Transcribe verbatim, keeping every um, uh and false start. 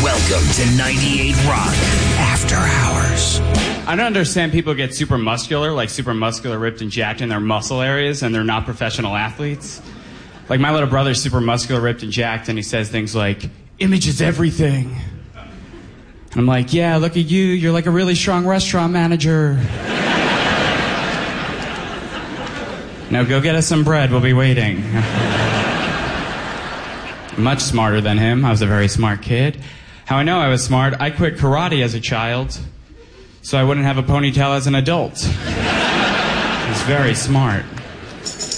Welcome to ninety-eight Rock After Hours. I don't understand people get super muscular, like super muscular, ripped and jacked in their muscle areas, and they're not professional athletes. Like my little brother's super muscular, ripped and jacked, and he says things like, image is everything. And I'm like, yeah, look at you, you're like a really strong restaurant manager. Now go get us some bread, we'll be waiting. Much smarter than him, I was a very smart kid. How I know I was smart, I quit karate as a child, so I wouldn't have a ponytail as an adult. I was very smart.